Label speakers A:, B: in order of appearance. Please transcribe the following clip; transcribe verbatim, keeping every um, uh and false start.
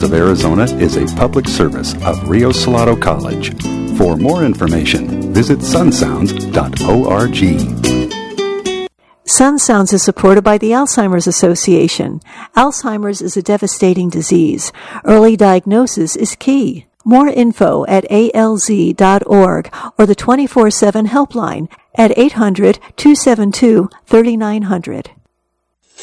A: of Arizona is a public service of Rio Salado College. For more information, visit sun sounds dot org.
B: Sun Sounds is supported by the Alzheimer's Association. Alzheimer's is a devastating disease. Early diagnosis is key. More info at A L Z dot org or the twenty-four seven helpline at eight hundred, two seven two, three nine zero zero.